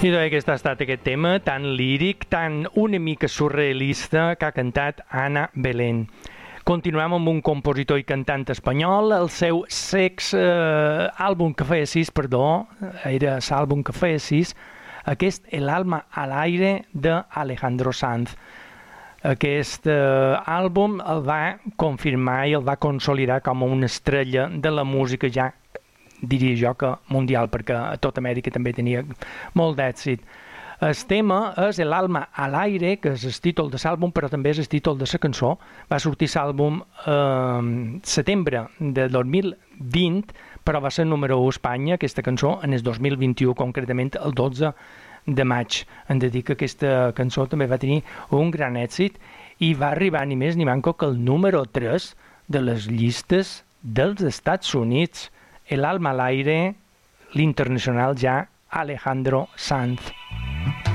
I aquest ha estat aquest tema tan líric, tan una mica surrealista que ha cantat Ana Belén. Continuem amb un compositor i cantant espanyol, el seu àlbum que feia 6, era l'àlbum que feia 6, aquest El alma al aire d'Alejandro Sanz. Aquest àlbum el va confirmar i el va consolidar com una estrella de la música ja, diria jo que mundial, perquè a tot Amèrica també tenia molt d'èxit. El tema és El alma al aire, que és el títol de l'àlbum, però també és el títol de la cançó. Va sortir l'àlbum setembre de 2020, però va ser número 1 a Espanya, aquesta cançó, en el 2021, concretament el 12 de maig. Hem de dir que aquesta cançó també va tenir un gran èxit i va arribar ni més ni manco que el número 3 de les llistes dels Estats Units. El alma al aire, l'internacional ja Alejandro Sanz.